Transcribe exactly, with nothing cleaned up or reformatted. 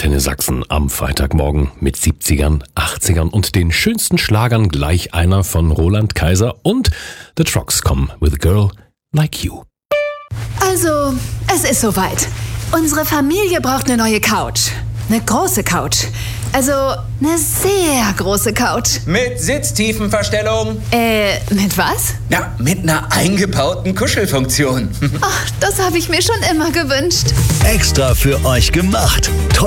Antenne Sachsen am Freitagmorgen mit siebzigern, achtzigern und den schönsten Schlagern, gleich einer von Roland Kaiser und The Trogs kommen with a Girl Like You. Also, es ist soweit. Unsere Familie braucht eine neue Couch. Eine große Couch. Also, eine sehr große Couch. Mit Sitztiefenverstellung. Äh, mit was? Ja, mit einer eingebauten Kuschelfunktion. Ach, das habe ich mir schon immer gewünscht. Extra für euch gemacht.